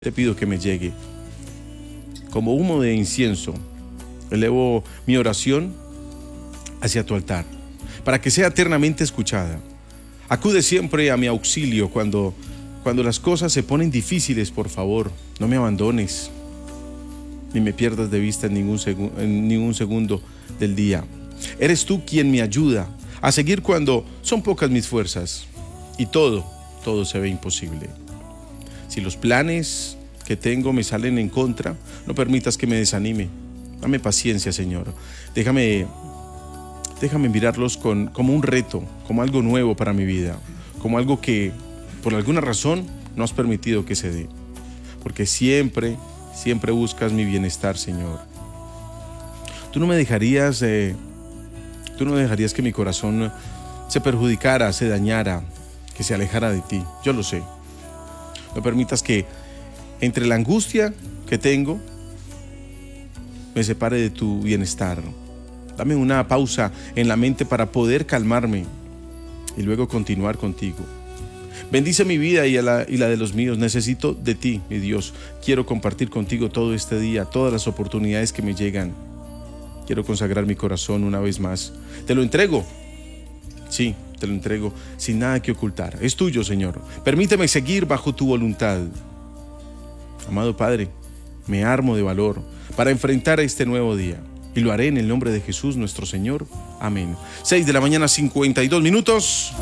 Te pido que me llegue. Como humo de incienso, elevo mi oración hacia tu altar, para que sea eternamente escuchada. Acude siempre a mi auxilio cuando las cosas se ponen difíciles, por favor. No me abandones, ni me pierdas de vista en ningún segundo del día. Eres tú quien me ayuda a seguir cuando son pocas mis fuerzas y todo se ve imposible. Si los planes que tengo me salen en contra, no permitas que me desanime. Dame paciencia, Señor. Déjame mirarlos como un reto, como algo nuevo para mi vida, como algo que por alguna razón no has permitido que se dé. Porque siempre buscas mi bienestar, Señor. Tú no dejarías que mi corazón se perjudicara, se dañara, que se alejara de ti. Yo lo sé. No permitas que entre la angustia que tengo me separe de tu bienestar. Dame una pausa en la mente para poder calmarme y luego continuar contigo. Bendice mi vida y la de los míos. Necesito de ti, mi Dios. Quiero compartir contigo todo este día, todas las oportunidades que me llegan. Quiero consagrar mi corazón una vez más. Te lo entrego. Sí, te lo entrego sin nada que ocultar. Es tuyo, Señor. Permíteme seguir bajo tu voluntad. Amado Padre, me armo de valor para enfrentar este nuevo día. Y lo haré en el nombre de Jesús nuestro Señor. Amén. 6 de la mañana, 52 minutos.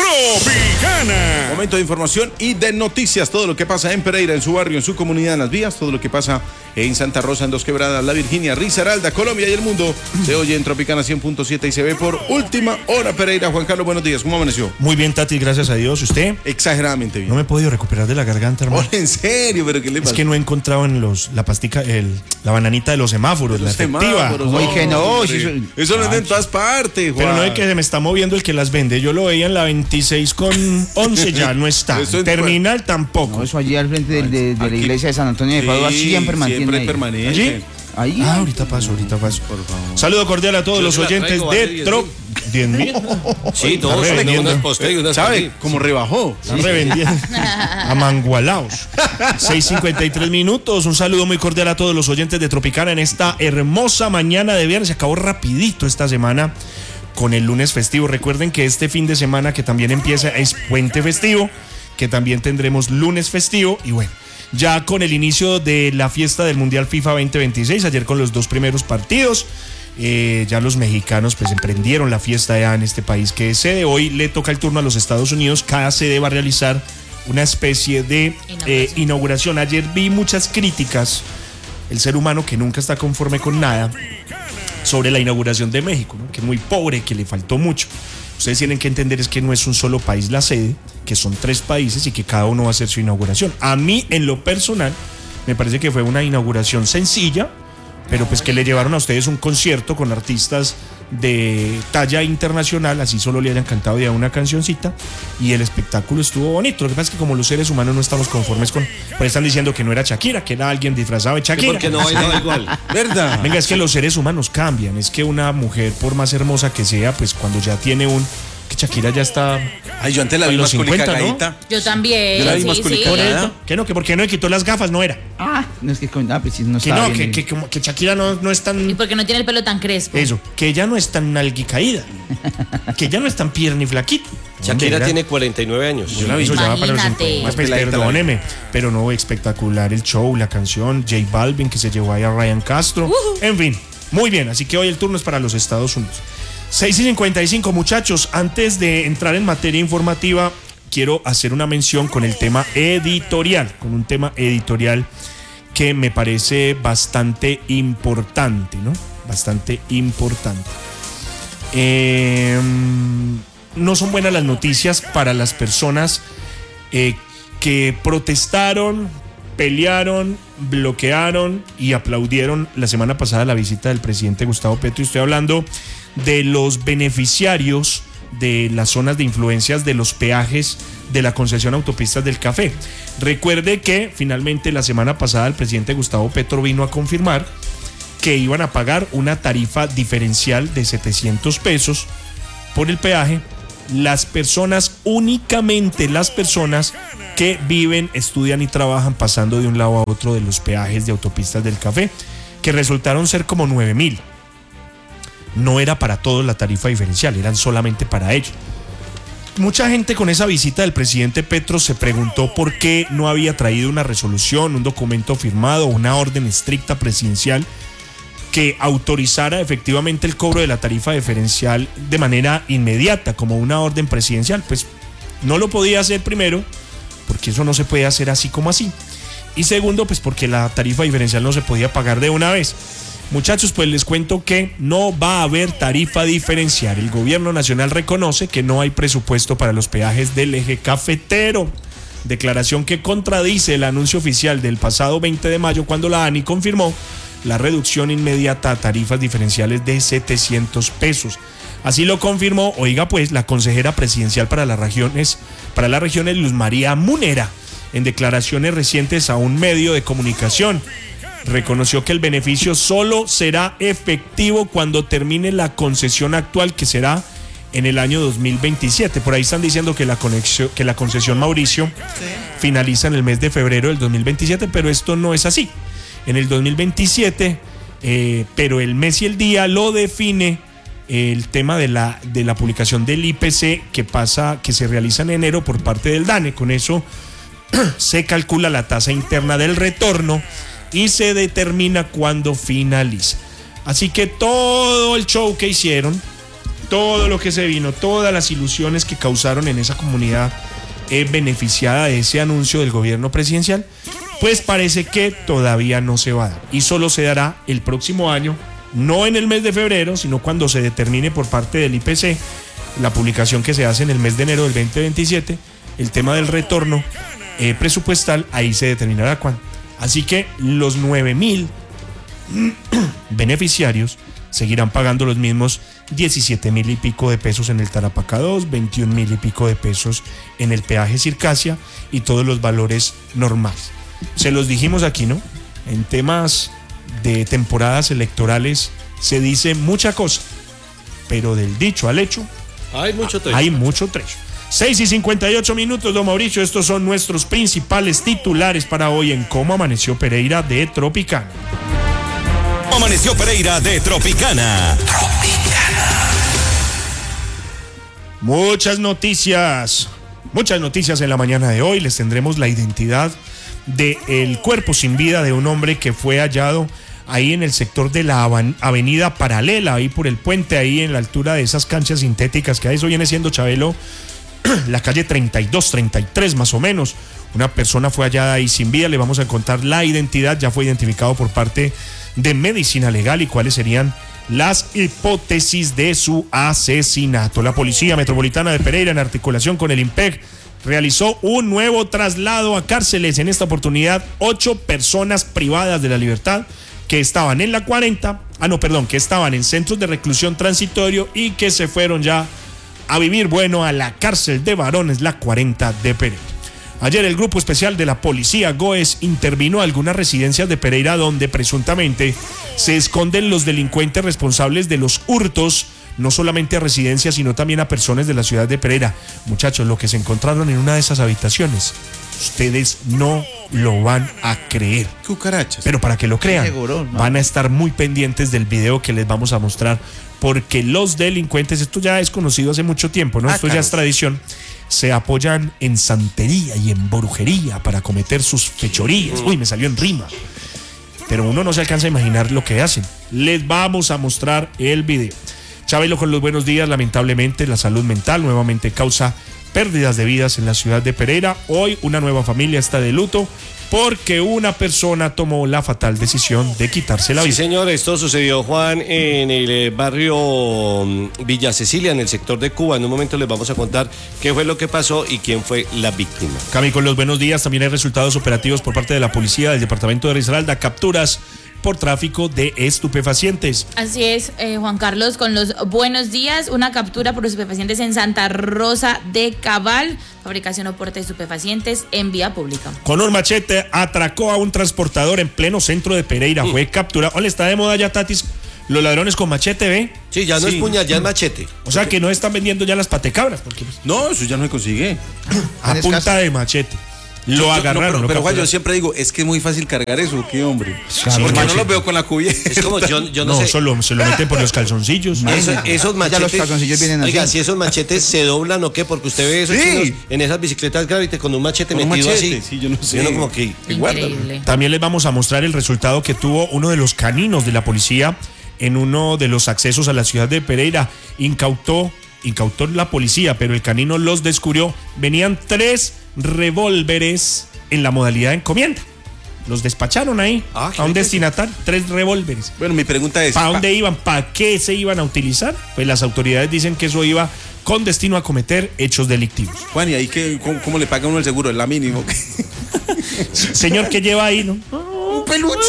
Tropicana. Momento de información y de noticias. Todo lo que pasa en Pereira, en su barrio, en su comunidad, en las vías. Todo lo que pasa en Santa Rosa, en Dos Quebradas, La Virginia, Risaralda, Colombia y el mundo. Se oye en Tropicana 100.7 y se ve por última hora Pereira. Juan Carlos, buenos días. ¿Cómo amaneció? Muy bien, Tati, gracias a Dios. ¿Usted? Exageradamente bien. No me he podido recuperar de la garganta, hermano. Oh, ¿en serio? ¿Pero qué le pasa? Es que no he encontrado en la pastica, la bananita de los semáforos, la efectiva. Uy, que no. Eso no es en todas partes, Juan. Pero no es que se me está moviendo el que las vende. Yo lo veía en la 26,11, ya no está. Terminal tampoco. No, eso allí al frente de la iglesia de San Antonio de Padua siempre mantiene ahí. Permanente. ¿Allí? Ahí. Ahorita paso. Por favor. Saludo cordial a todos los oyentes de Trop. 10.000. Sí, todos unas poste y unas ¿Sabe cómo rebajó? Están revendiendo. Amangualaos. 6:53 minutos. Un saludo muy cordial a todos los oyentes de Tropicana en esta hermosa mañana de viernes. Se acabó rapidito esta semana con el lunes festivo. Recuerden que este fin de semana que también empieza es puente festivo, que también tendremos lunes festivo y bueno, ya con el inicio de la fiesta del Mundial FIFA 2026, ayer con los dos primeros partidos, ya los mexicanos pues emprendieron la fiesta ya en este país que es sede. Hoy le toca el turno a los Estados Unidos. Cada sede va a realizar una especie de inauguración. Ayer vi muchas críticas, el ser humano que nunca está conforme con nada, sobre la inauguración de México, ¿no? Que es muy pobre, que le faltó mucho. Ustedes tienen que entender es que no es un solo país la sede, que son 3 países y que cada uno va a hacer su inauguración. A mí, en lo personal, me parece que fue una inauguración sencilla, pero pues que le llevaron a ustedes un concierto con artistas de talla internacional, así solo le hayan cantado ya una cancioncita, y el espectáculo estuvo bonito. Lo que pasa es que como los seres humanos no estamos conformes con... Pues están diciendo que no era Shakira, que era alguien disfrazado de Shakira. Porque no bailaba igual. ¿Verdad? Venga, es que los seres humanos cambian. Es que una mujer, por más hermosa que sea, pues cuando ya tiene que Shakira ya está... Ay, yo antes la vi los más 50, culicadita. ¿no? Yo también. Yo la vi más culicadita. ¿Qué no? Que porque no le quitó las gafas, no era. No es que pues si no Que está no, bien. que Shakira no es tan... Y porque no tiene el pelo tan crespo. Eso, que ella no es tan nalguicaída, que ella no es tan pierna y flaquita. Shakira Hombre, tiene 49 años. yo la vi, eso ya va para los Imagínate. 50. Pues, perdóneme, pero no, espectacular el show, la canción, J Balvin que se llevó ahí a Ryan Castro, en fin, muy bien, así que hoy el turno es para los Estados Unidos. 6:55, muchachos, antes de entrar en materia informativa, quiero hacer una mención con el tema editorial, con un tema editorial que me parece bastante importante, ¿no? Bastante importante. No son buenas las noticias para las personas que protestaron, pelearon, bloquearon y aplaudieron la semana pasada la visita del presidente Gustavo Petro. Y estoy hablando de los beneficiarios de las zonas de influencias de los peajes de la concesión Autopistas del Café. Recuerde que finalmente la semana pasada el presidente Gustavo Petro vino a confirmar que iban a pagar una tarifa diferencial de 700 pesos por el peaje las personas, únicamente las personas que viven, estudian y trabajan pasando de un lado a otro de los peajes de autopistas del Café, que resultaron ser como 9.000. No era para todos la tarifa diferencial, eran solamente para ellos. Mucha gente con esa visita del presidente Petro se preguntó por qué no había traído una resolución, un documento firmado, una orden estricta presidencial que autorizara efectivamente el cobro de la tarifa diferencial de manera inmediata, como una orden presidencial. Pues no lo podía hacer, primero, porque eso no se puede hacer así como así. Y segundo, pues porque la tarifa diferencial no se podía pagar de una vez. Muchachos, pues les cuento que no va a haber tarifa diferencial. El gobierno nacional reconoce que no hay presupuesto para los peajes del eje cafetero. Declaración que contradice el anuncio oficial del pasado 20 de mayo cuando la ANI confirmó la reducción inmediata a tarifas diferenciales de 700 pesos. Así lo confirmó, oiga pues, la consejera presidencial para las regiones Luz María Munera, en declaraciones recientes a un medio de comunicación. Reconoció que el beneficio solo será efectivo cuando termine la concesión actual, que será en el año 2027. Por ahí están diciendo que la concesión Mauricio finaliza en el mes de febrero del 2027, pero esto no es así. En el 2027, pero el mes y el día lo define el tema de la publicación del IPC que se realiza en enero por parte del DANE. Con eso se calcula la tasa interna del retorno y se determina cuándo finaliza. Así que todo el show que hicieron, todo lo que se vino, todas las ilusiones que causaron en esa comunidad beneficiada de ese anuncio del gobierno presidencial, pues parece que todavía no se va a dar. Y solo se dará el próximo año, no en el mes de febrero, sino cuando se determine por parte del IPC, la publicación que se hace en el mes de enero del 2027, el tema del retorno presupuestal, ahí se determinará cuándo. Así que los 9.000 beneficiarios seguirán pagando los mismos 17.000 y pico de pesos en el Tarapacá 2, 21.000 y pico de pesos en el peaje Circasia y todos los valores normales. Se los dijimos aquí, ¿no? En temas de temporadas electorales se dice mucha cosa, pero del dicho al hecho hay mucho trecho. 6:58, don Mauricio. Estos son nuestros principales titulares para hoy en Cómo Amaneció Pereira de Tropicana. Amaneció Pereira de Tropicana. Muchas noticias en la mañana de hoy. Les tendremos la identidad del cuerpo sin vida de un hombre que fue hallado ahí en el sector de la avenida Paralela, ahí por el puente, ahí en la altura de esas canchas sintéticas que eso viene siendo, Chabelo, la calle 32, 33 más o menos. Una persona fue hallada ahí sin vida. Le vamos a contar la identidad. Ya fue identificado por parte de Medicina Legal y cuáles serían las hipótesis de su asesinato. La Policía Metropolitana de Pereira, en articulación con el IMPEC, realizó un nuevo traslado a cárceles. En esta oportunidad, 8 personas privadas de la libertad que estaban en la 40, que estaban en centros de reclusión transitorio y que se fueron ya a vivir a la cárcel de varones, la 40 de Pereira. Ayer el grupo especial de la policía GOES intervino a algunas residencias de Pereira donde presuntamente se esconden los delincuentes responsables de los hurtos, no solamente a residencias sino también a personas de la ciudad de Pereira. Muchachos, lo que se encontraron en una de esas habitaciones, ustedes no lo van a creer. Cucarachas. Pero para que lo crean, van a estar muy pendientes del video que les vamos a mostrar, porque los delincuentes, esto ya es conocido hace mucho tiempo, ¿no? Esto ya es tradición, se apoyan en santería y en brujería para cometer sus fechorías. Uy, me salió en rima. Pero uno no se alcanza a imaginar lo que hacen. Les vamos a mostrar el video. Chabelo con los buenos días. Lamentablemente la salud mental nuevamente causa pérdidas de vidas en la ciudad de Pereira. Hoy una nueva familia está de luto porque una persona tomó la fatal decisión de quitarse la vida. Sí, señor, esto sucedió, Juan, en el barrio Villa Cecilia, en el sector de Cuba. En un momento les vamos a contar qué fue lo que pasó y quién fue la víctima. Cami, con los buenos días. También hay resultados operativos por parte de la policía del departamento de Risaralda. Capturas por tráfico de estupefacientes. Así es, Juan Carlos, con los buenos días. Una captura por estupefacientes en Santa Rosa de Cabal. Fabricación o porte de estupefacientes en vía pública. Con un machete atracó a un transportador en pleno centro de Pereira. Fue capturado. Hola, está de moda ya, Tatis, Los ladrones con machete, ¿ve? Sí, ya no Sí. es puñal, ya es machete. O sea que no están vendiendo ya las patecabras, porque pues, No, eso ya no se consigue. a En punta escaso. de machete. Lo Yo- agarraron. no, lo pero Juan, yo capturaron. siempre digo, es que es muy fácil cargar eso, ¿qué hombre? Claro, Porque no machete. lo veo con la cubierta. Es como yo no No, sé. solo se lo meten por los calzoncillos. Esos machetes. Ya los calzoncillos vienen así. Oiga, si esos machetes se doblan o qué, porque usted ve esos Sí. chinos en esas bicicletas Gravity con un machete Con un metido machete, así. sí, yo no sé. Y uno como que. Increíble. También les vamos a mostrar el resultado que tuvo uno de los caninos de la policía en uno de los accesos a la ciudad de Pereira. Incautó la policía, pero el canino los descubrió. Venían 3 revólveres en la modalidad de encomienda. Los despacharon ahí Ah, a un qué destinatario. 3 revólveres. Bueno, mi pregunta es, ¿Para dónde iban? ¿Para qué se iban a utilizar? Pues las autoridades dicen que eso iba con destino a cometer hechos delictivos. Juan, ¿y ahí cómo le paga uno el seguro? Es la mínimo. Señor, ¿qué lleva ahí, no? Un peluche.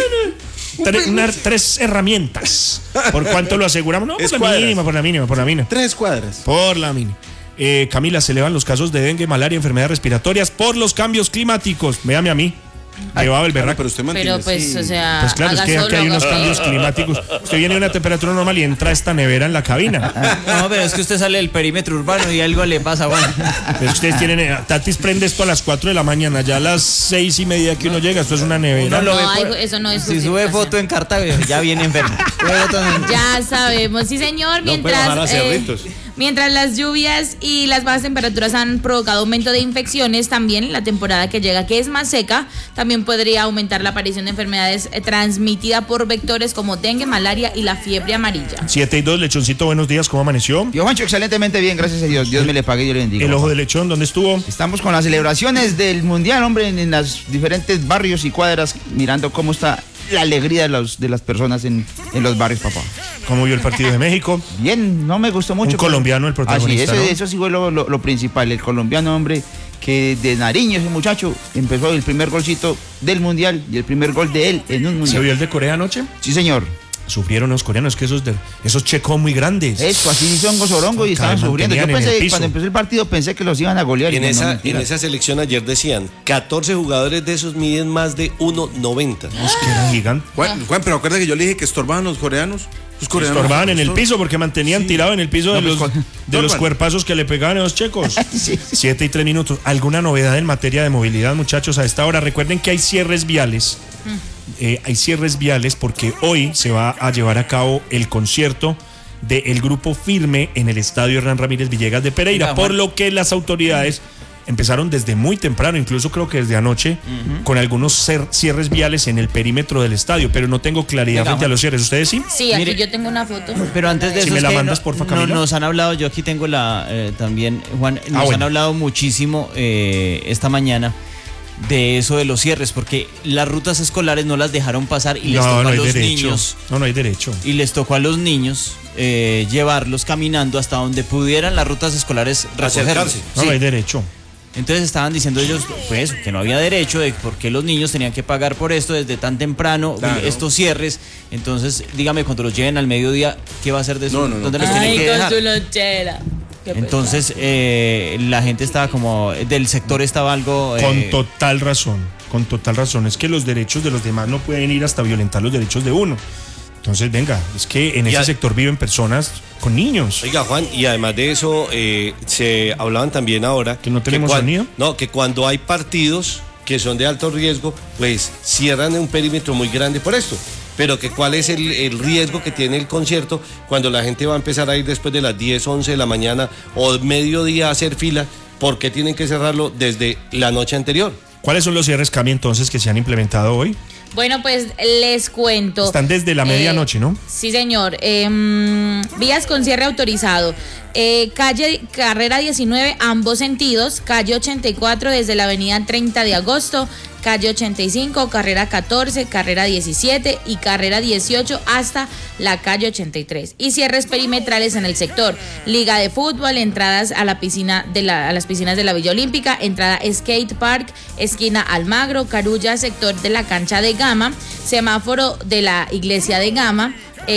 3 herramientas. ¿Por cuánto lo aseguramos? No, por la Escuadras. mínima, por la mínima, por la mínima. 3 cuadras. Por la mínima. Camila, se elevan los casos de dengue, malaria, enfermedades respiratorias por los cambios climáticos. Véame a mí. Llevaba el Claro, berraco. pero usted mantiene Pero pues, así. o sea, Pues claro, es haga que aquí solo, hay unos haga cambios solo. climáticos. Usted viene a una temperatura normal y entra esta nevera en la cabina. No, pero es que usted sale del perímetro urbano y algo le pasa, Juan. Pero ustedes tienen. Tatis prende esto a las 4 de la mañana. Ya a las 6:30 que uno llega, esto es una nevera. Uno lo ve No, por- eso no es Si sube justificación. foto en Cartago, ya viene enfermo. Sube foto en- Ya sabemos, sí señor, No puede bajar a Cerritos. mientras las lluvias y las bajas temperaturas han provocado aumento de infecciones, también la temporada que llega, que es más seca, también podría aumentar la aparición de enfermedades transmitidas por vectores como dengue, malaria y la fiebre amarilla. 7:02, Lechoncito, buenos días, ¿cómo amaneció? Yo, Juancho, excelentemente bien, gracias a Dios. Dios me le pague y yo le bendiga. El ojo de lechón, ¿dónde estuvo? Estamos con las celebraciones del Mundial, hombre, en los diferentes barrios y cuadras, mirando cómo está la alegría de las personas en los barrios, papá. ¿Cómo vio el partido de México? Bien, no me gustó mucho. Un colombiano, el protagonista, Ah, sí, ¿no? eso sí fue lo principal, el colombiano, hombre, que de Nariño, ese muchacho, empezó el primer golcito del Mundial y el primer gol de él en un ¿Se Mundial. vio el de Corea anoche? Sí, señor. Sufrieron los coreanos, que esos checos muy grandes. Eso, así son gozorongo y estaban Cae, sufriendo. Yo mantenían en el pensé, piso. cuando empezó el partido, pensé que los iban a golear. En no, esa, mentira. en esa selección ayer decían 14 jugadores de esos miden más de 1.90. Los que eran gigantes. Juan, pero acuerda que yo le dije que estorbaban los coreanos. Los coreanos Estorbaban en el piso porque mantenían tirado en el piso No, pues, de los estorban. cuerpazos que le pegaban a los checos. Sí. 7:03. ¿Alguna novedad en materia de movilidad, muchachos, a esta hora? Recuerden que hay cierres viales. Hay cierres viales porque hoy se va a llevar a cabo el concierto del grupo Firme en el estadio Hernán Ramírez Villegas de Pereira, Oiga, por Juan. lo que las autoridades empezaron desde muy temprano, incluso creo que desde anoche, con algunos cierres viales en el perímetro del estadio, pero no tengo claridad Oiga, frente a Juan. los cierres. ¿Ustedes sí? Sí, aquí Mire, yo tengo una foto. Pero antes de Si eso me es la que mandas, porfa, Camila. nos han hablado, yo aquí tengo también, Juan, nos han bueno. hablado muchísimo esta mañana de eso de los cierres, porque las rutas escolares no las dejaron pasar y les tocó No a hay los derecho. niños. No hay derecho. Y les tocó a los niños llevarlos caminando hasta donde pudieran las rutas escolares recogerlos. Acercarse. No Sí. hay derecho. Entonces estaban diciendo ellos, pues, que no había derecho, de por qué los niños tenían que pagar por esto desde tan temprano, Claro. estos cierres. Entonces, dígame, cuando los lleven al mediodía, ¿qué va a hacer de eso? No. ¿Dónde los tienen Ay, que con dejar? su lonchera. Qué Entonces, la gente estaba como, del sector estaba algo... Con total razón. Con total razón. Es que los derechos de los demás no pueden ir hasta violentar los derechos de uno. Entonces, venga, es que en Y ese a- sector viven personas con niños. Oiga, Juan, y además de eso, se hablaban también ahora... ¿Que no tenemos cuan- sonido? No, que cuando hay partidos que son de alto riesgo, pues cierran un perímetro muy grande por esto. Pero que cuál es el riesgo que tiene el concierto cuando la gente va a empezar a ir después de las 10, 11 de la mañana o mediodía a hacer fila, ¿por qué tienen que cerrarlo desde la noche anterior? ¿Cuáles son los cierres, Cami, entonces, que se han implementado hoy? Bueno, pues les cuento. Están desde la medianoche, ¿no? Sí, señor. Vías con cierre autorizado. Calle Carrera 19, ambos sentidos. Calle 84 desde la avenida 30 de agosto. Calle 85, carrera 14, carrera 17 y carrera 18 hasta la calle 83. Y cierres perimetrales en el sector. Liga de fútbol, entradas a la piscina a las piscinas de la Villa Olímpica, entrada Skate Park, esquina Almagro, Carulla, sector de la cancha de Gama, semáforo de la iglesia de Gama,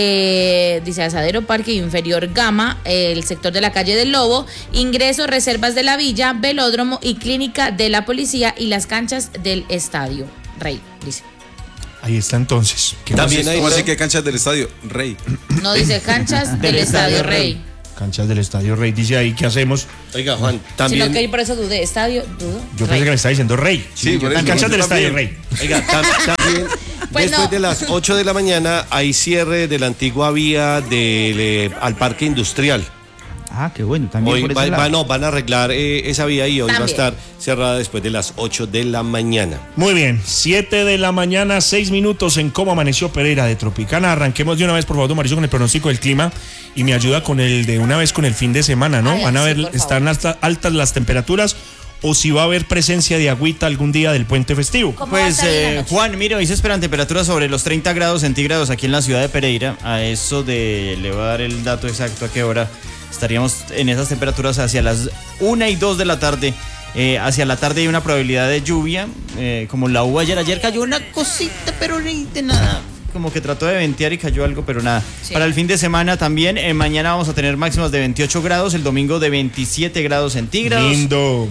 dice Asadero Parque Inferior Gama, el sector de la calle del Lobo, ingreso, reservas de la villa, velódromo y clínica de la policía y las canchas del estadio Rey, dice. Ahí está entonces. También hay ¿Cómo así que canchas del estadio? Rey. No dice canchas del Estadio Rey. Canchas del Estadio Rey. Dice ahí, ¿qué hacemos? Oiga, Juan, Sino también. que yo por eso dudé. Estadio, dudo. Yo Rey. pensé que me estaba diciendo Rey. Sí, por eso. Canchas del Yo Estadio también. Rey. Oiga, también. Pues después no. de las 8 de la mañana hay cierre de la antigua vía al parque industrial. Ah, qué bueno, también Hoy por ese lado. van a arreglar esa vía y hoy va a También. estar cerrada después de las 8 de la mañana. Muy bien, 7 de la mañana, 6 minutos en Cómo Amaneció Pereira de Tropicana. Arranquemos de una vez, por favor, don Mauricio, con el pronóstico del clima y me ayuda con de una vez con el fin de semana, ¿no? Ay, Van a sí, ver, por favor. están altas las temperaturas o si va a haber presencia de agüita algún día del puente festivo. ¿Cómo va a Pues estar en la noche? Juan, mire, hoy se esperan temperaturas sobre los 30 grados centígrados aquí en la ciudad de Pereira. A eso le voy a dar el dato exacto a qué hora estaríamos en esas temperaturas hacia las 1 y 2 de la tarde. Hacia la tarde hay una probabilidad de lluvia, como la hubo ayer. Ayer cayó una cosita, pero ni de nada. Como que trató de ventear y cayó algo, pero nada. Sí. Para el fin de semana también, mañana vamos a tener máximas de 28 grados, el domingo de 27 grados centígrados. Lindo.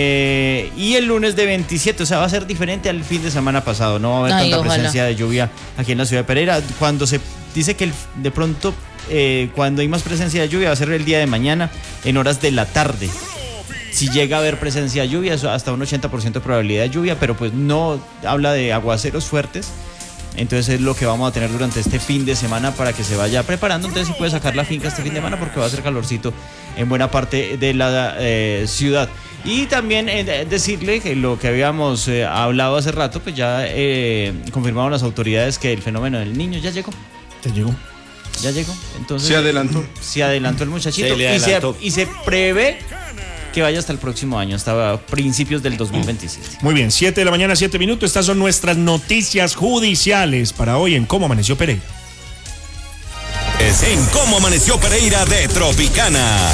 Y el lunes de 27, o sea, va a ser diferente al fin de semana pasado. No va a haber Ay, tanta ojalá. presencia de lluvia aquí en la ciudad de Pereira. Cuando se dice que de pronto, cuando hay más presencia de lluvia, va a ser el día de mañana, en horas de la tarde. Si llega a haber presencia de lluvia, eso hasta un 80% de probabilidad de lluvia, pero pues no habla de aguaceros fuertes. Entonces es lo que vamos a tener durante este fin de semana para que se vaya preparando. Entonces sí puede sacar la finca este fin de semana porque va a hacer calorcito en buena parte de la ciudad. Y también decirle que lo que habíamos hablado hace rato, pues ya confirmaron las autoridades que el fenómeno del niño ya llegó. Te llegó. Ya llegó. Entonces Se adelantó. Se adelantó el muchachito. Se le adelantó. Y se prevé que vaya hasta el próximo año, hasta principios del 2027. Muy bien, 7 de la mañana, 7 minutos. Estas son nuestras noticias judiciales para hoy en Cómo Amaneció Pereira. Es en Cómo Amaneció Pereira de Tropicana.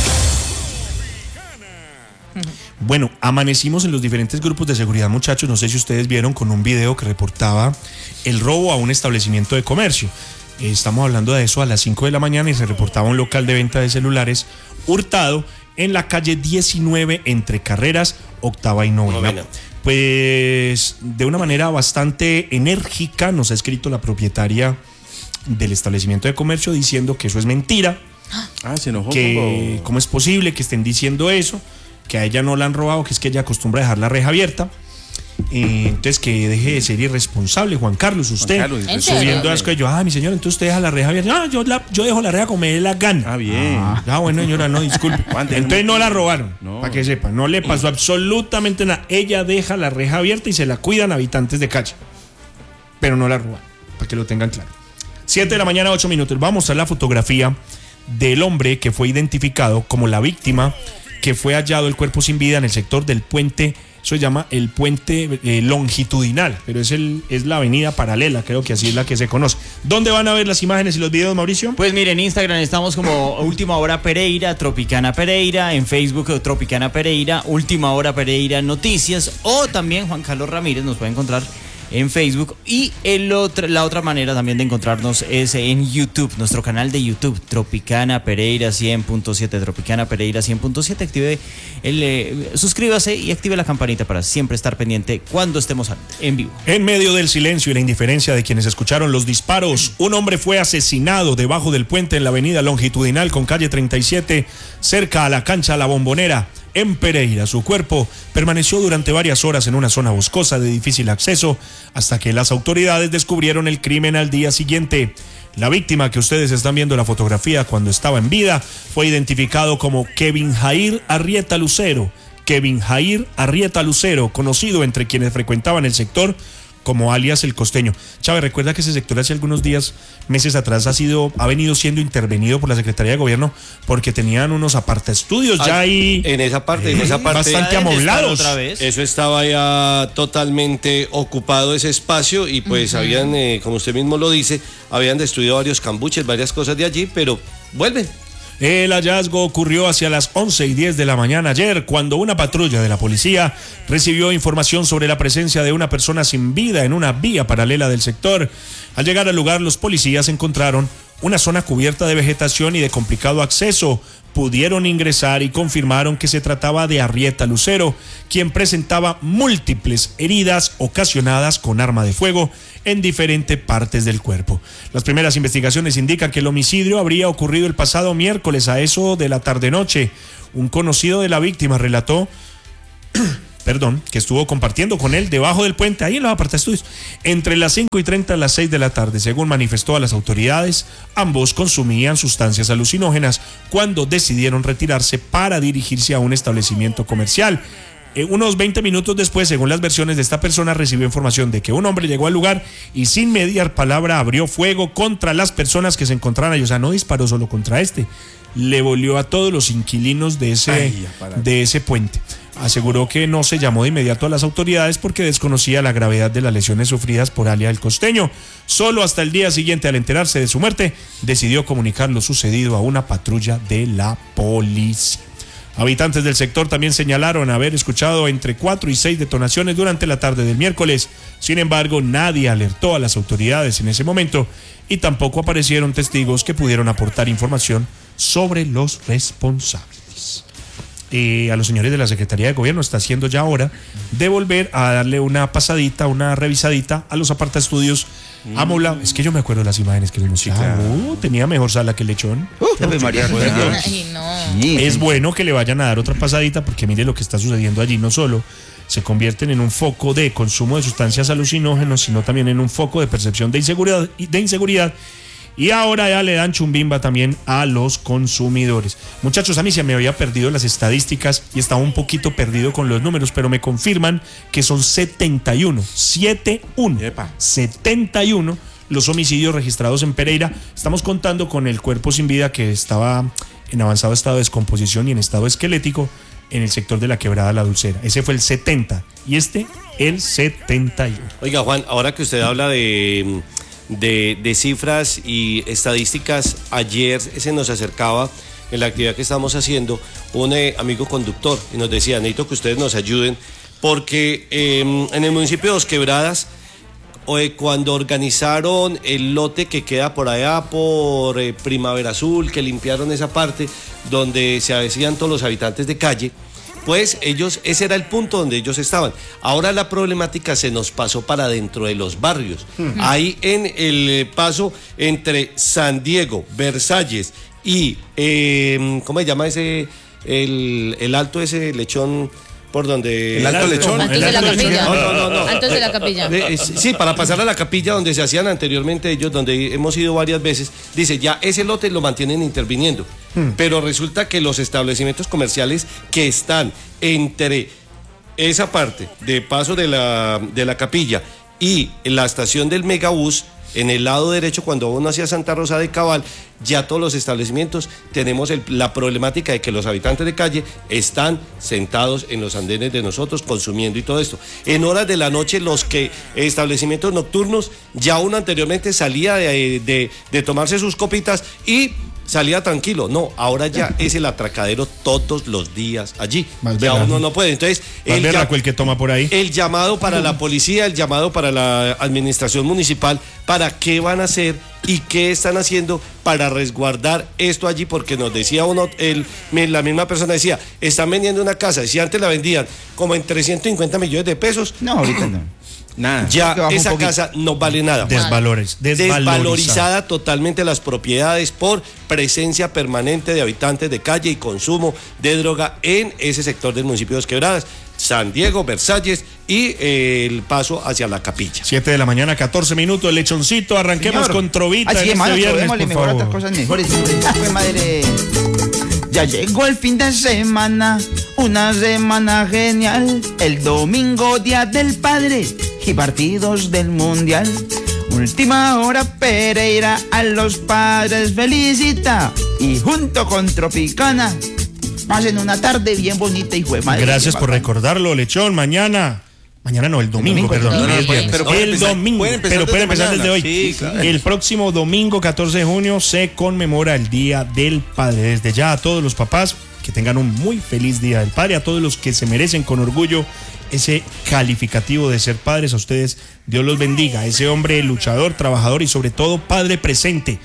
Bueno, amanecimos en los diferentes grupos de seguridad, muchachos. No sé si ustedes vieron con un video que reportaba el robo a un establecimiento de comercio. Estamos hablando de eso a las 5 de la mañana y se reportaba un local de venta de celulares hurtado en la calle 19 entre Carreras, Octava y Novena. Novena. Pues de una manera bastante enérgica nos ha escrito la propietaria del establecimiento de comercio diciendo que eso es mentira, Ah, se enojó. que cómo es posible que estén diciendo eso, que a ella no la han robado, que es que ella acostumbra dejar la reja abierta. Entonces que deje de ser irresponsable, Juan Carlos, usted Carlos, ¿en serio? subiendo asco. Yo, mi señora, entonces usted deja la reja abierta. Yo dejo la reja como me dé la gana. Ah, bien. Bueno, señora, no, disculpe. Entonces no la robaron, No. para que sepa, no le pasó absolutamente nada. Ella deja la reja abierta y se la cuidan habitantes de calle, pero no la robaron, para que lo tengan claro. 7 de la mañana, 8 minutos. Vamos a mostrar la fotografía del hombre que fue identificado como la víctima que fue hallado el cuerpo sin vida en el sector del puente. Eso se llama el puente longitudinal, pero es la avenida paralela, creo que así es la que se conoce. ¿Dónde van a ver las imágenes y los videos, Mauricio? Pues miren, en Instagram estamos como Última Hora Pereira, Tropicana Pereira, en Facebook Tropicana Pereira, Última Hora Pereira Noticias, o también Juan Carlos Ramírez nos puede encontrar en Facebook. Y la otra manera también de encontrarnos es en YouTube, nuestro canal de YouTube, Tropicana Pereira 100.7, Tropicana Pereira 100.7. Suscríbase y active la campanita para siempre estar pendiente cuando estemos en vivo. En medio del silencio y la indiferencia de quienes escucharon los disparos, un hombre fue asesinado debajo del puente en la avenida longitudinal con calle 37, cerca a la cancha La Bombonera, en Pereira. Su cuerpo permaneció durante varias horas en una zona boscosa de difícil acceso hasta que las autoridades descubrieron el crimen al día siguiente. La víctima, que ustedes están viendo la fotografía cuando estaba en vida, fue identificado como Kevin Jair Arrieta Lucero. Kevin Jair Arrieta Lucero, conocido entre quienes frecuentaban el sector como alias El Costeño. Chávez, recuerda que ese sector hace algunos meses atrás ha venido siendo intervenido por la Secretaría de Gobierno porque tenían unos apartaestudios ya ahí En esa parte bastante Ya deben de estar amoblados. otra vez. Eso estaba ya totalmente ocupado ese espacio y pues habían, como usted mismo lo dice, habían destruido varios cambuches, varias cosas de allí, pero vuelven. El hallazgo ocurrió hacia las 11:10 de la mañana ayer, cuando una patrulla de la policía recibió información sobre la presencia de una persona sin vida en una vía paralela del sector. Al llegar al lugar, los policías encontraron una zona cubierta de vegetación y de complicado acceso. Pudieron ingresar y confirmaron que se trataba de Arrieta Lucero, quien presentaba múltiples heridas ocasionadas con arma de fuego en diferentes partes del cuerpo. Las primeras investigaciones indican que el homicidio habría ocurrido el pasado miércoles a eso de la tarde-noche. Un conocido de la víctima relató que estuvo compartiendo con él debajo del puente, ahí en los apartaestudios, entre las 5:30 y las 6 de la tarde. Según manifestó a las autoridades, ambos consumían sustancias alucinógenas cuando decidieron retirarse para dirigirse a un establecimiento comercial. Unos 20 minutos después, según las versiones de esta persona, recibió información de que un hombre llegó al lugar y sin mediar palabra abrió fuego contra las personas que se encontraban ahí. O sea, no disparó solo contra le volvió a todos los inquilinos de ese puente. Aseguró que no se llamó de inmediato a las autoridades porque desconocía la gravedad de las lesiones sufridas por alias El Costeño. Solo hasta el día siguiente, al enterarse de su muerte, decidió comunicar lo sucedido a una patrulla de la policía. Habitantes del sector también señalaron haber escuchado entre 4 y 6 detonaciones durante la tarde del miércoles. Sin embargo, nadie alertó a las autoridades en ese momento y tampoco aparecieron testigos que pudieron aportar información sobre los responsables. A los señores de la Secretaría de Gobierno está haciendo ya hora de volver a darle una pasadita, una revisadita a los apartaestudios Amoblado. Es que yo me acuerdo de las imágenes que les mostraba. Tenía mejor sala que el Lechón. Ay, no. Es bueno que le vayan a dar otra pasadita porque mire lo que está sucediendo allí. No solo se convierten en un foco de consumo de sustancias alucinógenas, sino también en un foco de percepción de inseguridad. Y ahora ya le dan chumbimba también a los consumidores. Muchachos, a mí se me había perdido las estadísticas y estaba un poquito perdido con los números, pero me confirman que son 71 los homicidios registrados en Pereira. Estamos contando con el cuerpo sin vida que estaba en avanzado estado de descomposición y en estado esquelético en el sector de la Quebrada La Dulcera. Ese fue el 70 y el 71. Oiga, Juan, ahora que usted habla de cifras y estadísticas, ayer se nos acercaba en la actividad que estamos haciendo un amigo conductor y nos decía: necesito que ustedes nos ayuden porque en el municipio de Dos Quebradas, cuando organizaron el lote que queda por allá por Primavera Azul, que limpiaron esa parte donde se hacían todos los habitantes de calle, pues ese era el punto donde ellos estaban. Ahora la problemática se nos pasó para dentro de los barrios. Ahí en el paso entre San Diego, Versalles y, ¿cómo se llama ese? El alto ese Lechón, por donde... ¿El Alto Lechón? Altos de la Capilla. No. Altos de la Capilla. Sí, para pasar a la capilla donde se hacían anteriormente ellos, donde hemos ido varias veces, dice, ya ese lote lo mantienen interviniendo. Pero resulta que los establecimientos comerciales que están entre esa parte de paso de la capilla y la estación del Megabús, en el lado derecho, cuando uno hacía Santa Rosa de Cabal, ya todos los establecimientos tenemos la problemática de que los habitantes de calle están sentados en los andenes de nosotros consumiendo y todo esto. En horas de la noche, establecimientos nocturnos, ya uno anteriormente salía de tomarse sus copitas y salía tranquilo. No, ahora ya es el atracadero todos los días allí. Ya uno no puede. Entonces, el que toma por ahí. El llamado para la policía, el llamado para la administración municipal, para qué van a hacer y qué están haciendo para resguardar esto allí, porque nos decía la misma persona decía, están vendiendo una casa, y si antes la vendían como en 350 millones de pesos. No, ahorita no. Nada. Ya esa casa no vale nada. Desvalorizada totalmente las propiedades por presencia permanente de habitantes de calle y consumo de droga en ese sector del municipio de Dos Quebradas, San Diego, Versalles y el paso hacia la capilla. 7 de la mañana, 14 minutos, Lechoncito, arranquemos Señor. con Trovita en hermano, este viernes, por mejor favor. otras cosas mejores. Fue madre. Ya llegó el fin de semana, una semana genial. El domingo, Día del Padre y partidos del Mundial. Última hora, Pereira a los padres felicita. Y junto con Tropicana pasen una tarde bien bonita y fue madre. Gracias por recordarlo, Lechón. Mañana no, el domingo, perdón. El domingo, pero puede empezar desde hoy. Sí, claro. El próximo domingo 14 de junio se conmemora el Día del Padre. Desde ya a todos los papás que tengan un muy feliz Día del Padre, a todos los que se merecen con orgullo ese calificativo de ser padres, a ustedes Dios los bendiga, ese hombre luchador, trabajador y sobre todo padre presente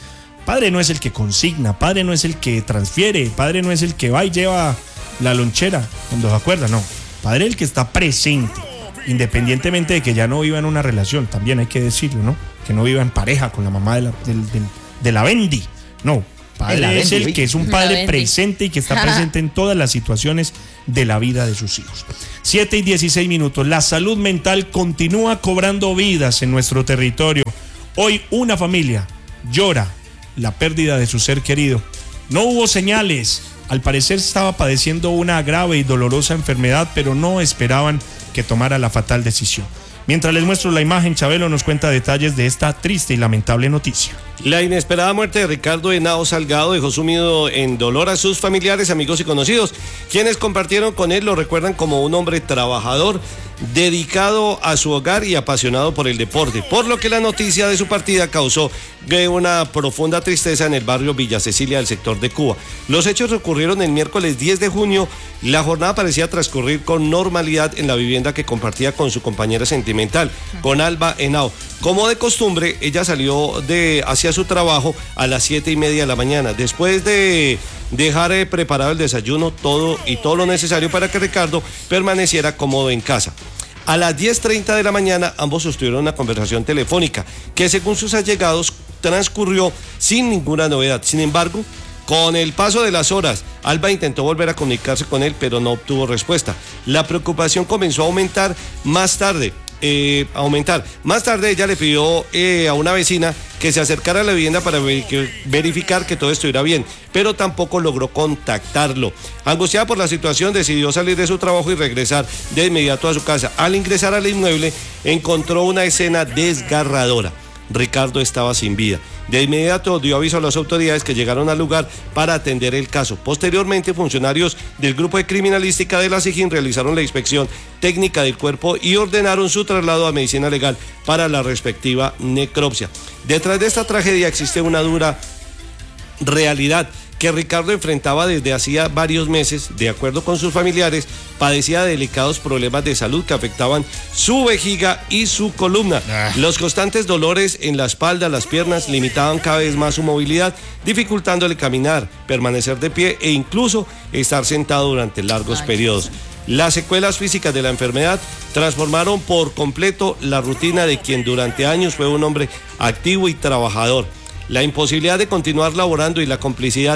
Padre no es el que consigna, padre no es el que transfiere, padre no es el que va y lleva la lonchera cuando se acuerda, no. Padre es el que está presente, independientemente de que ya no viva en una relación, también hay que decirlo, ¿no? Que no viva en pareja con la mamá de la Bendy, no. Padre es el que es un padre presente y que está presente en todas las situaciones de la vida de sus hijos. 7:16. La salud mental continúa cobrando vidas en nuestro territorio. Hoy una familia llora la pérdida de su ser querido. No hubo señales. Al parecer estaba padeciendo una grave y dolorosa enfermedad, pero no esperaban que tomara la fatal decisión. Mientras les muestro la imagen, Chabelo nos cuenta detalles de esta triste y lamentable noticia. La inesperada muerte de Ricardo Henao Salgado dejó sumido en dolor a sus familiares, amigos y conocidos. Quienes compartieron con él lo recuerdan como un hombre trabajador, dedicado a su hogar y apasionado por el deporte, por lo que la noticia de su partida causó una profunda tristeza en el barrio Villa Cecilia del sector de Cuba. Los hechos ocurrieron el miércoles 10 de junio. La jornada parecía transcurrir con normalidad en la vivienda que compartía con su compañera sentimental, con Alba Henao. Como de costumbre, ella salió hacia su trabajo a las 7:30 de la mañana. Después de dejar preparado el desayuno, todo lo necesario para que Ricardo permaneciera cómodo en casa. A las 10:30 de la mañana, ambos sostuvieron una conversación telefónica que, según sus allegados, transcurrió sin ninguna novedad. Sin embargo, con el paso de las horas, Alba intentó volver a comunicarse con él, pero no obtuvo respuesta. La preocupación comenzó a aumentar más tarde. Más tarde ella le pidió a una vecina que se acercara a la vivienda para verificar que todo estuviera bien, pero tampoco logró contactarlo. Angustiada por la situación, decidió salir de su trabajo y regresar de inmediato a su casa. Al ingresar al inmueble, encontró una escena desgarradora. Ricardo estaba sin vida. De inmediato dio aviso a las autoridades, que llegaron al lugar para atender el caso. Posteriormente, funcionarios del grupo de criminalística de la SIJIN realizaron la inspección técnica del cuerpo y ordenaron su traslado a medicina legal para la respectiva necropsia. Detrás de esta tragedia existe una dura realidad que Ricardo enfrentaba desde hacía varios meses. De acuerdo con sus familiares, padecía de delicados problemas de salud que afectaban su vejiga y su columna. Los constantes dolores en la espalda, las piernas, limitaban cada vez más su movilidad, dificultándole caminar, permanecer de pie e incluso estar sentado durante largos periodos. Las secuelas físicas de la enfermedad transformaron por completo la rutina de quien durante años fue un hombre activo y trabajador. La imposibilidad de continuar laborando y la complicidad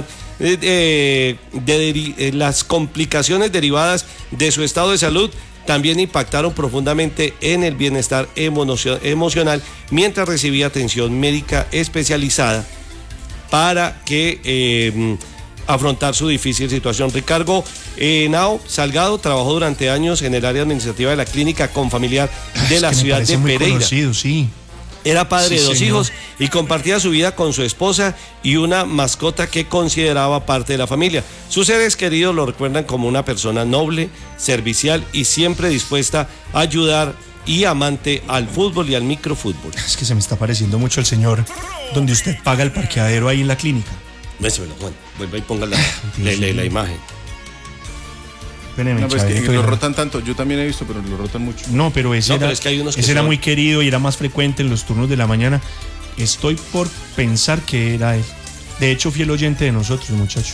las complicaciones derivadas de su estado de salud también impactaron profundamente en el bienestar emocional mientras recibía atención médica especializada para afrontar su difícil situación. Ricardo Henao Salgado trabajó durante años en el área administrativa de la clínica Confamiliar de la ciudad de Pereira. Conocido, sí. Era padre de dos hijos y compartía su vida con su esposa y una mascota que consideraba parte de la familia. Sus seres queridos lo recuerdan como una persona noble, servicial y siempre dispuesta a ayudar, y amante al fútbol y al microfútbol. Es que se me está pareciendo mucho el señor donde usted paga el parqueadero ahí en la clínica. Vuelva y ponga la imagen. No, pues que lo rotan tanto, yo también he visto, pero lo rotan mucho. No, pero ese era muy querido y era más frecuente en los turnos de la mañana. Estoy por pensar que era él. De hecho, fiel oyente de nosotros, muchachos.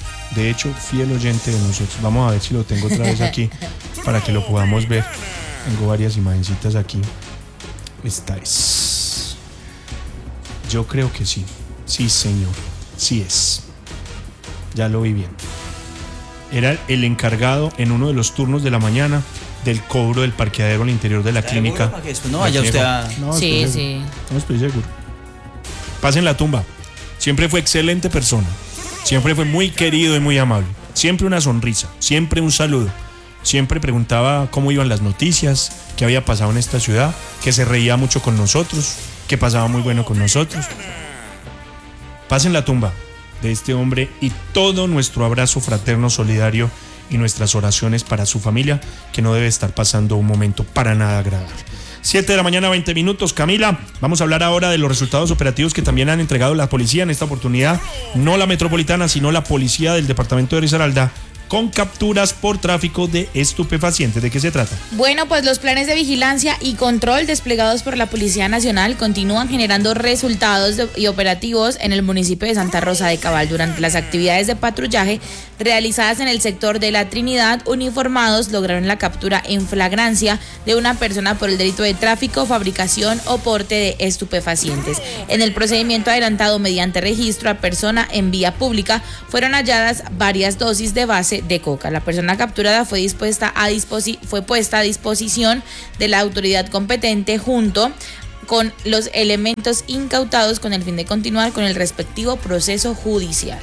Vamos a ver si lo tengo otra vez aquí para que lo podamos ver. Tengo varias imagencitas aquí. Esta es. Yo creo que sí. Sí, señor. Sí es. Ya lo vi bien. Era el encargado en uno de los turnos de la mañana del cobro del parqueadero al interior de la clínica. No vaya usted a... Sí. No estoy seguro. Pasen la tumba. Siempre fue excelente persona. Siempre fue muy querido y muy amable. Siempre una sonrisa. Siempre un saludo. Siempre preguntaba cómo iban las noticias, qué había pasado en esta ciudad, que se reía mucho con nosotros, que pasaba muy bueno con nosotros. Pasen la tumba de este hombre y todo nuestro abrazo fraterno, solidario y nuestras oraciones para su familia, que no debe estar pasando un momento para nada agradable. 7:20 a.m, Camila, vamos a hablar ahora de los resultados operativos que también han entregado la policía en esta oportunidad, no la metropolitana, sino la policía del departamento de Risaralda, con capturas por tráfico de estupefacientes. ¿De qué se trata? Bueno, pues los planes de vigilancia y control desplegados por la Policía Nacional continúan generando resultados y operativos en el municipio de Santa Rosa de Cabal. Durante las actividades de patrullaje realizadas en el sector de La Trinidad, uniformados lograron la captura en flagrancia de una persona por el delito de tráfico, fabricación o porte de estupefacientes. En el procedimiento adelantado mediante registro a persona en vía pública fueron halladas varias dosis de base de coca. La persona capturada fue puesta a disposición de la autoridad competente junto con los elementos incautados con el fin de continuar con el respectivo proceso judicial.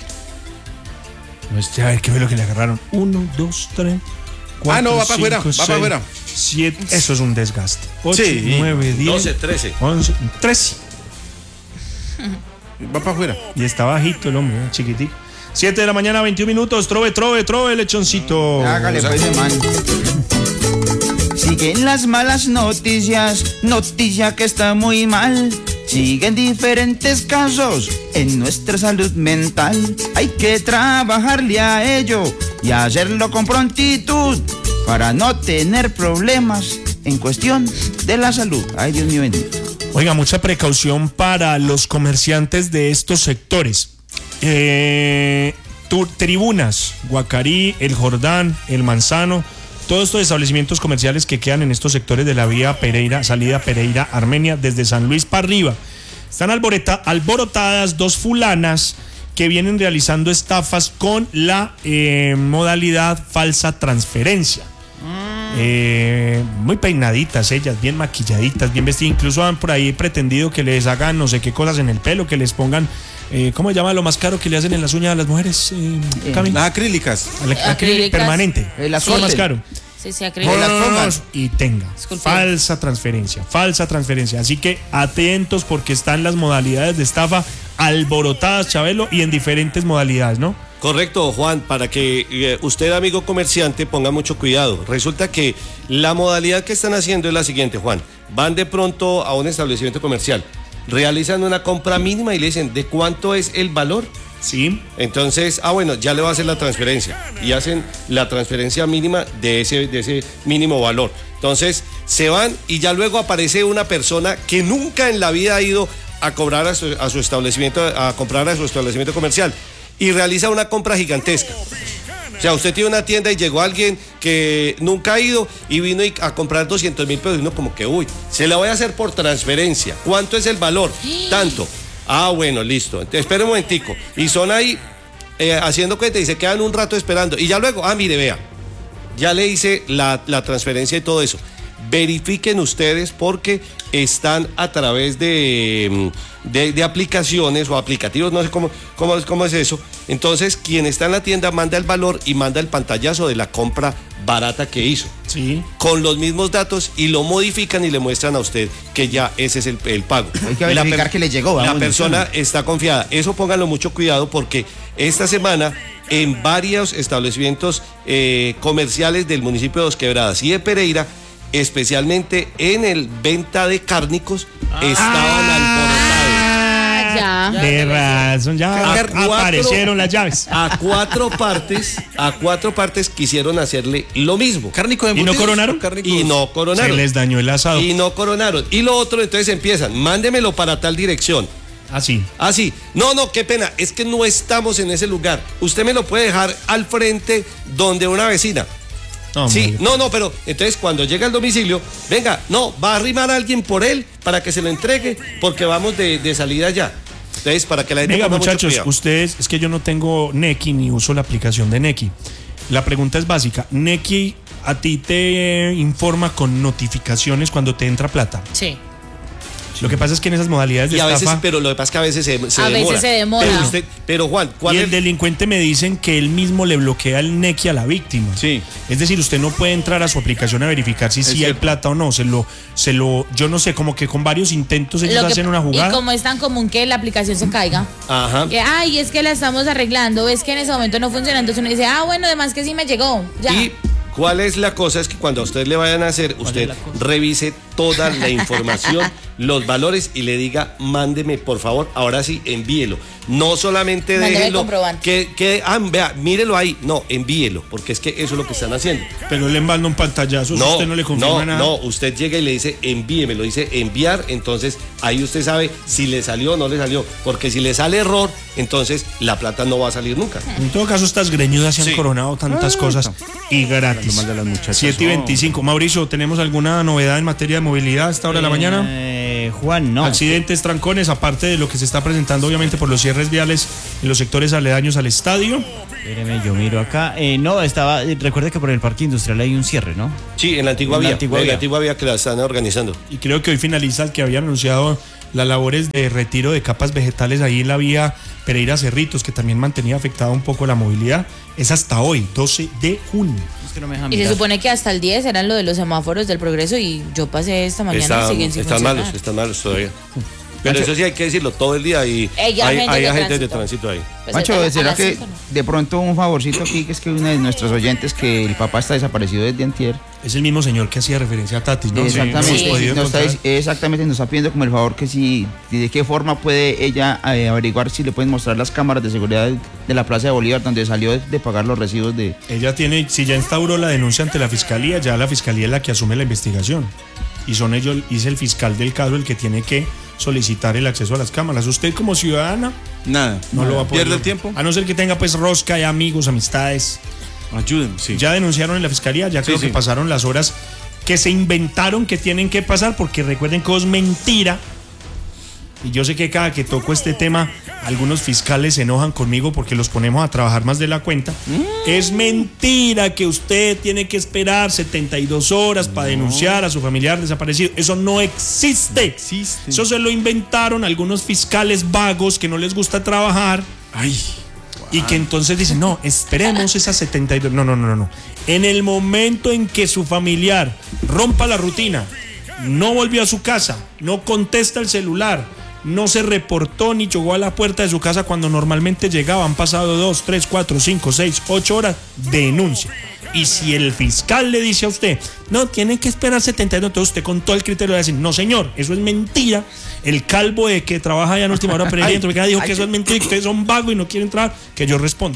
A ver, ¿qué fue lo que le agarraron? 1, 2, 3, 4, no, va para afuera, va para afuera. 7, eso es un desgaste. 8, Sí. 9, 10, 12, 13. 11, 13. Va para afuera. Y está bajito el hombre, chiquitico. 7 de la mañana, 21 minutos. Trove, lechoncito. Hágale pues, hermano. Siguen las malas noticias, noticia que está muy mal. Siguen diferentes casos en nuestra salud mental. Hay que trabajarle a ello y hacerlo con prontitud para no tener problemas en cuestión de la salud. Ay, Dios mío bendito. Oiga, mucha precaución para los comerciantes de estos sectores. Tribunas, Guacarí, El Jordán, El Manzano, todos estos establecimientos comerciales que quedan en estos sectores de la vía Pereira, salida Pereira, Armenia, desde San Luis para arriba. Están alborotadas dos fulanas que vienen realizando estafas con la modalidad falsa transferencia. Muy peinaditas ellas, bien maquilladitas, bien vestidas. Incluso han por ahí pretendido que les hagan no sé qué cosas en el pelo, que les pongan, ¿cómo se llama lo más caro que le hacen en las uñas a las mujeres? Las acrílicas. Acrílica permanente. Las lo más caro. Sí, se acredita. Y tenga Disculpe. falsa transferencia. Así que atentos porque están las modalidades de estafa alborotadas, Chabelo, y en diferentes modalidades, ¿no? Correcto, Juan, para que usted, amigo comerciante, ponga mucho cuidado. Resulta que la modalidad que están haciendo es la siguiente, Juan. Van de pronto a un establecimiento comercial, realizan una compra mínima y le dicen, ¿de cuánto es el valor? Sí. Entonces, bueno, ya le va a hacer la transferencia y hacen la transferencia mínima de ese mínimo valor. Entonces, se van y ya luego aparece una persona que nunca en la vida ha ido a cobrar a su establecimiento, a comprar a su establecimiento comercial y realiza una compra gigantesca. O sea, usted tiene una tienda y llegó alguien que nunca ha ido y vino a comprar 200,000 pesos y uno como que, se la voy a hacer por transferencia. ¿Cuánto es el valor? Tanto. Bueno, listo. Entonces, espera un momentico. Y son ahí haciendo cuenta y se quedan un rato esperando. Y ya luego, mire, vea, ya le hice la transferencia y todo eso. Verifiquen ustedes porque están a través de aplicaciones o aplicativos, no sé cómo es eso. Entonces, quien está en la tienda manda el valor y manda el pantallazo de la compra barata que hizo. Sí. Con los mismos datos y lo modifican y le muestran a usted que ya ese es el pago. Hay que verificar que le llegó. La persona está confiada. Eso pónganlo mucho cuidado porque esta semana en varios establecimientos comerciales del municipio de Dos Quebradas y de Pereira, especialmente en el venta de cárnicos, estaban alborotados. Ya. De razón, ya aparecieron las llaves. A cuatro partes quisieron hacerle lo mismo. Cárnico de ¿Y no coronaron? Y no coronaron. Se les dañó el asado. Y no coronaron. Y lo otro, entonces empiezan, mándemelo para tal dirección. Así. No, qué pena, es que no estamos en ese lugar. Usted me lo puede dejar al frente donde una vecina. No, sí, pero entonces cuando llega al domicilio, venga, va a arrimar a alguien por él para que se lo entregue porque vamos de salida ya. Entonces, para que la gente venga, ponga mucho muchachos, cuidado. ustedes, es que yo no tengo Nequi ni uso la aplicación de Nequi. La pregunta es básica. Nequi a ti te informa con notificaciones cuando te entra plata. Sí. Lo que pasa es que en esas modalidades de Y a veces, estafa, pero lo que pasa es que a veces se demora. veces se demora. Pero Juan, ¿cuál y es el delincuente me dicen que él mismo le bloquea el Nequi a la víctima. Sí. Es decir, usted no puede entrar a su aplicación a verificar si sí hay plata o no. Yo no sé, como que con varios intentos ellos hacen una jugada. Y como es tan común que la aplicación se caiga. Ajá. Que, es que la estamos arreglando, es que en ese momento no funciona. Entonces uno dice, bueno, además que sí me llegó. Ya. Y cuál es la cosa, es que cuando a usted le vayan a hacer, usted revise toda la información, los valores y le diga, mándeme por favor, ahora sí, envíelo. No solamente Mándeme déjelo, comprobante. vea, mírelo ahí. No, envíelo, porque es que eso es lo que están haciendo. Pero le manda un pantallazo, si usted no le confirma nada. No, usted llega y le dice, envíeme, lo dice enviar, entonces ahí usted sabe si le salió o no le salió, porque si le sale error, entonces la plata no va a salir nunca. En todo caso, estas greñudas se han Sí. coronado tantas cosas y gratis. Lo mal de las muchachas. 7:25. Mauricio, ¿tenemos alguna novedad en materia de movilidad a esta hora de la mañana? Juan, no. Accidentes, trancones, aparte de lo que se está presentando obviamente por los cierres viales en los sectores aledaños al estadio. Espéreme, yo miro acá. Recuerde que por el parque industrial hay un cierre, ¿no? Sí, en la antigua En la vía, antigua en la vía. antigua vía que la están organizando. Y creo que hoy finaliza el que había anunciado las labores de retiro de capas vegetales ahí en la vía Pereira Cerritos, que también mantenía afectada un poco la movilidad. Es hasta hoy, 12 de junio. Es que no me dejan Y se mirar. supone que hasta el 10 eran lo de los semáforos del Progreso y yo pasé esta mañana y siguen sin Están funcionar. malos todavía. Pero eso sí hay que decirlo, todo el día y hay agentes de tránsito ahí. Pues Pancho, a ¿será las que 5, ¿no? de pronto un favorcito aquí, que es que uno de nuestros oyentes, que el papá está desaparecido desde antier? Es el mismo señor que hacía referencia a Tatis, ¿no? Exactamente, Hemos podido nos está, encontrar. exactamente, nos está pidiendo como el favor que si, de qué forma puede ella averiguar si le pueden mostrar las cámaras de seguridad de la Plaza de Bolívar, donde salió de pagar los recibos de... Ella tiene, si ya instauró la denuncia ante la fiscalía, ya la fiscalía es la que asume la investigación. Y son ellos, es el fiscal del caso el que tiene que solicitar el acceso a las cámaras. Usted como ciudadana Nada. no lo va a poder. ¿Pierde el tiempo? A no ser que tenga pues rosca y amigos, amistades. Ayúdenme, sí. Ya denunciaron en la fiscalía, ya creo Sí. que pasaron las horas que se inventaron que tienen que pasar, porque recuerden que es mentira. Y yo sé que cada que toco este tema, algunos fiscales se enojan conmigo porque los ponemos a trabajar más de la cuenta. Es mentira que usted tiene que esperar 72 horas para denunciar a su familiar desaparecido. Eso no existe. existe. Eso se lo inventaron algunos fiscales vagos que no les gusta trabajar. Ay. Y que entonces dicen, no, esperemos esas 72. No. En el momento en que su familiar rompa la rutina, no volvió a su casa, no contesta el celular, no se reportó ni llegó a la puerta de su casa cuando normalmente llegaba, han pasado 2, 3, 4, 5, 6, 8 horas, denuncia. Y si el fiscal le dice a usted, no, tienen que esperar 72, entonces usted con todo el criterio le dice, no señor, eso es mentira. El calvo de que trabaja allá en Última Hora Pereira dijo que eso es mentira y que ustedes son vagos y no quieren entrar, que yo respondo.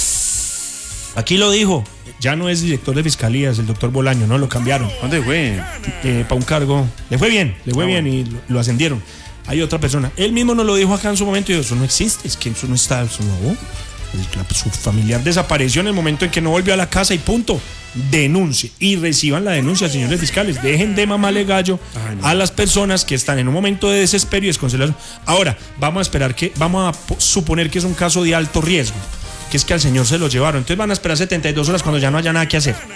Aquí lo dijo, ya no es director de fiscalía, es el doctor Bolaño, no lo cambiaron ¿Dónde fue? para un cargo. Le fue bien y lo ascendieron. Hay otra persona. Él mismo nos lo dijo acá en su momento y dijo, eso no existe, es que eso no está, eso no. Su familiar desapareció en el momento en que no volvió a la casa y punto. Denuncie y reciban la denuncia, señores fiscales. Dejen de mamarle gallo a las personas que están en un momento de desespero y desconsolación. Ahora, vamos a suponer que es un caso de alto riesgo, que es que al señor se lo llevaron. Entonces van a esperar 72 horas cuando ya no haya nada que hacer.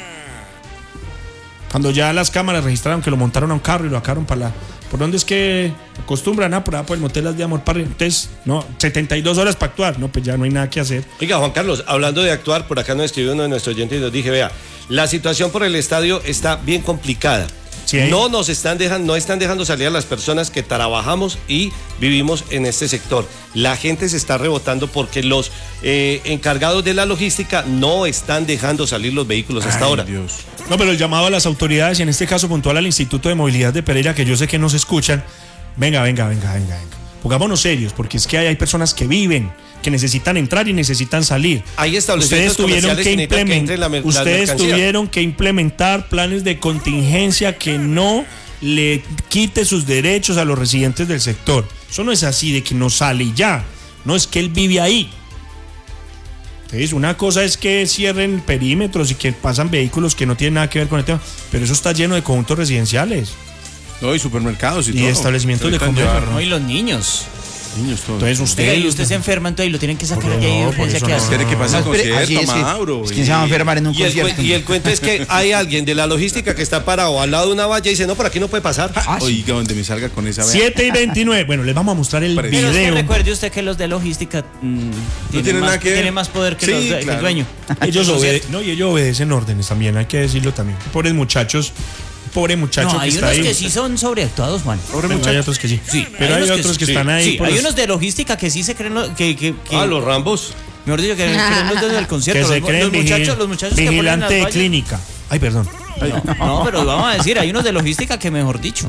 Cuando ya las cámaras registraron que lo montaron a un carro y lo sacaron para la... ¿Por dónde es que acostumbran? Por el motel Las de Amor Parra. Entonces, no, 72 horas para actuar. No, pues ya no hay nada que hacer. Oiga, Juan Carlos, hablando de actuar, por acá nos escribió uno de nuestros oyentes y nos dije, vea, la situación por el estadio está bien complicada. Sí. No están dejando salir a las personas que trabajamos y vivimos en este sector. La gente se está rebotando porque los encargados de la logística no están dejando salir los vehículos hasta ahora. Dios. No, pero el llamado a las autoridades, y en este caso puntual al Instituto de Movilidad de Pereira, que yo sé que nos escuchan, venga. Pongámonos serios, porque es que hay personas que viven, que necesitan entrar y necesitan salir. Hay establecimientos comerciales que necesitan que entre la ustedes mercancía. tuvieron que implementar planes de contingencia que no le quite sus derechos a los residentes del sector. Eso no es así de que no sale y ya. No es que él vive ahí. Entonces, una cosa es que cierren perímetros y que pasan vehículos que no tienen nada que ver con el tema, pero eso está lleno de conjuntos residenciales No, y supermercados y y todo. establecimientos de Ahorita comercio. llevar No, y los niños. Niños todos. Entonces usted... Oiga, y usted se enferma, entonces lo tienen que sacar No, allá y por urgencia, eso ¿qué no. hace? Quiere que pase el No, espere, así concierto, es que- Mauro. es que se va a enfermar en un Y concierto. el cuento es que hay alguien de la logística que está parado al lado de una valla y dice, no, por aquí no puede pasar. Oiga, donde me salga con esa... 7:29. Bueno, les vamos a mostrar el Pero es que video. recuerde usted que los de logística tienen nada que ver. tienen más poder que Sí, los que claro. el dueño. Ellos obedecen órdenes también, hay que decirlo también. Pobres muchachos, pobre muchacho No, que hay está unos ahí. que sí son sobreactuados, Juan. Bueno, hay otros que sí. Pero hay unos otros que están ahí. Sí, por hay los- unos de logística que sí se creen que Los Rambos. mejor dicho, que creen los del concierto. que se creen los muchachos que ponen las vigilante de vallas. clínica. Ay, perdón. No, pero vamos a decir, hay unos de logística que mejor dicho.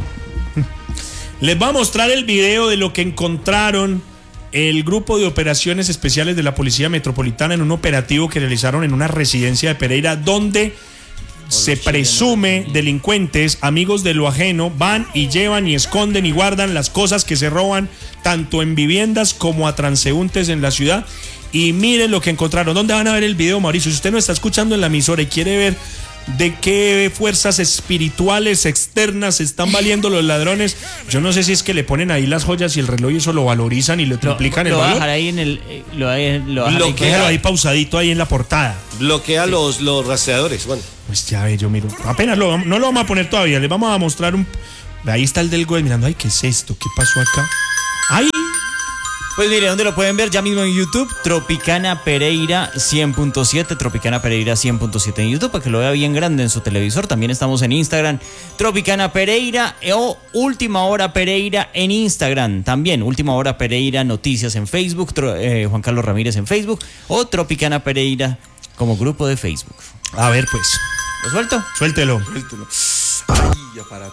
Les voy a mostrar el video de lo que encontraron el grupo de operaciones especiales de la Policía Metropolitana en un operativo que realizaron en una residencia de Pereira, donde se presume delincuentes, amigos de lo ajeno, van y llevan y esconden y guardan las cosas que se roban tanto en viviendas como a transeúntes en la ciudad. Y miren lo que encontraron. ¿Dónde van a ver el video, Mauricio? Si usted no está escuchando en la emisora y quiere ver de qué fuerzas espirituales externas se están valiendo los ladrones, yo no sé si es que le ponen ahí las joyas y el reloj y eso lo valorizan y lo triplican el Lo voy a valor. dejar ahí en el. Déjalo ahí pausadito ahí en la portada. Bloquea los rastreadores. Bueno, Pues ya ve, yo miro. Apenas no lo vamos a poner todavía. Les vamos a mostrar un. Ahí está el del Goel mirando. Ay, ¿qué es esto? ¿Qué pasó acá? ¡Ay! Pues mire, ¿dónde lo pueden ver? Ya mismo en YouTube, Tropicana Pereira 100.7, Tropicana Pereira 100.7 en YouTube, para que lo vea bien grande en su televisor. También estamos en Instagram, Tropicana Pereira o Última Hora Pereira en Instagram. También Última Hora Pereira Noticias en Facebook, Juan Carlos Ramírez en Facebook o Tropicana Pereira como grupo de Facebook. A ver, pues. ¿Lo suelto? Suéltelo. Ay, aparato.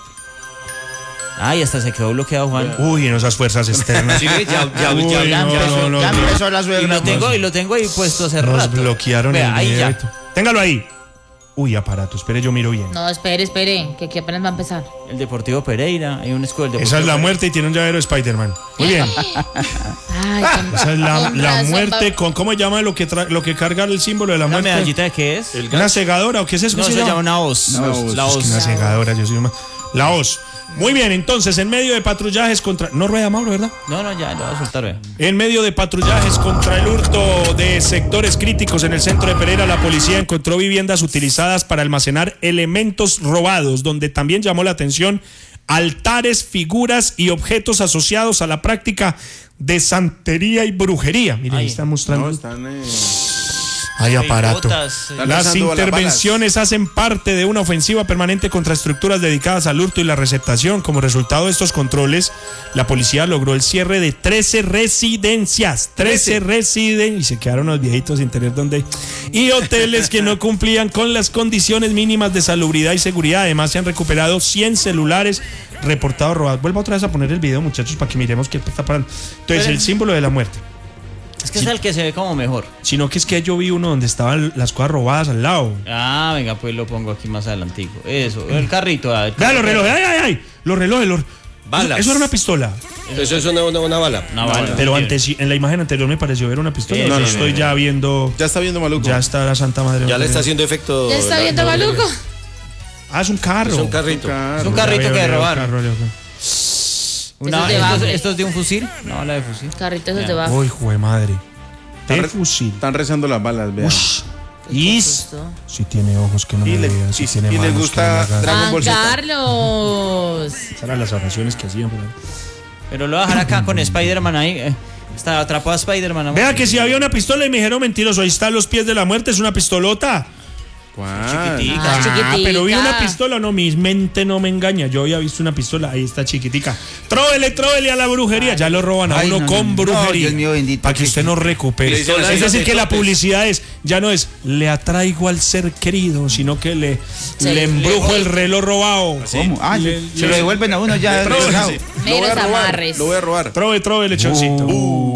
Ay, hasta se quedó bloqueado, Juan. Uy, en esas fuerzas externas. sí, ya Uy, no, Ya empezó la suegra. Y lo tengo ahí puesto hace Nos rato. bloquearon Vea, el ahí video. ya. Téngalo ahí. Uy, aparato, espere, yo miro bien. No, espere, que aquí apenas va a empezar. El Deportivo Pereira, hay un escudo del Deportivo Esa es la Pereira. muerte y tiene un llavero de Spider-Man. Muy bien. Ay, Esa es la razón, muerte con, ¿cómo se llama lo que carga el símbolo de la ¿Una muerte? medallita de qué es? ¿Una segadora o qué es eso? No, ¿Qué se llama una hoz. La Es que hoz. una segadora, yo soy una... La hoz. Muy bien, entonces, en medio de patrullajes contra... No rueda Mauro, ¿verdad? No, ya lo voy a soltar, vea. En medio de patrullajes contra el hurto de sectores críticos en el centro de Pereira, la policía encontró viviendas utilizadas para almacenar elementos robados, donde también llamó la atención altares, figuras y objetos asociados a la práctica de santería y brujería. Miren, ahí está mostrando. No, están... Hay aparato. Botas, Están Las lanzando intervenciones hacen parte de una ofensiva permanente contra estructuras dedicadas al hurto y la receptación. Como resultado de estos controles, la policía logró el cierre de 13 residencias. 13 residencias. Y se quedaron los viejitos sin tener dónde. Y hoteles que no cumplían con las condiciones mínimas de salubridad y seguridad. Además, se han recuperado 100 celulares reportados robados. Vuelvo otra vez a poner el video, muchachos, para que miremos qué está pasando. Entonces, el símbolo de la muerte. Es que es el que se ve como mejor. Sino que es que yo vi uno donde estaban las cosas robadas al lado. Ah, venga, pues lo pongo aquí más adelantico. Eso, el carrito. Vea los relojes, ay. Los relojes, Balas. Eso era una pistola. eso es una bala. Una bala. Pero antes, en la imagen anterior me pareció ver una pistola. Sí, No, sí, lo sí, estoy sí. ya viendo. Ya está viendo maluco. Ya está la Santa Madre. Ya le está haciendo efecto. ¿Ya está viendo Maluco? Ah, es un carro. Es un carrito. Es un carrito que robaron. Eso es de bajo. ¿Esto es de un fusil? Una bala de fusil. Carritos desde abajo. Uy, jue madre. De Está re- fusil. Están rezando las balas, vean. Ush. Y si tiene ojos que no me Y le- vean, si y- tiene y les manos gusta que no me hagan. Dragon Juan Ball Z. Carlos. Esas eran las oraciones que hacían. Pero lo voy a dejar acá con Spider-Man ahí. Está atrapado a Spider-Man. Vea que si había una pistola y me dijeron mentiroso, ahí está a los pies de la muerte, es una pistolota. ¿Cuál? Chiquitica. Ah, chiquitica. Pero vi una pistola, no, mi mente no me engaña. Yo había visto una pistola, ahí está chiquitica. Tróvele a la brujería. Ya lo roban a Ay, uno no, con no, brujería. Dios mío bendito. Para que usted no recupere. Le dicen Es decir, que la topes. publicidad ya no es le atraigo al ser querido, sino que le embrujo el reloj robado. ¿Cómo? Ah, se lo devuelven a uno ya. Tróvele. regresado. Lo voy a Meros robar, amarres. Lo voy a robar. Trove, lechoncito.